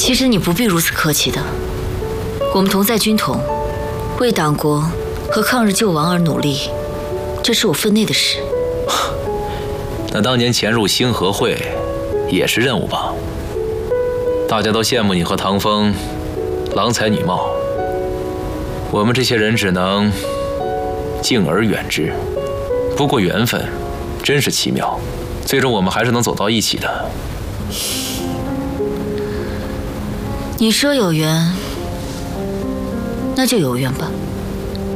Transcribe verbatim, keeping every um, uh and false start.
其实你不必如此客气的。我们同在军统，为党国和抗日救亡而努力，这是我分内的事。 那当年潜入兴和会，也是任务吧？大家都羡慕你和唐风郎才女貌，我们这些人只能敬而远之。不过缘分真是奇妙，最终我们还是能走到一起的。 你说有缘，那就有缘吧。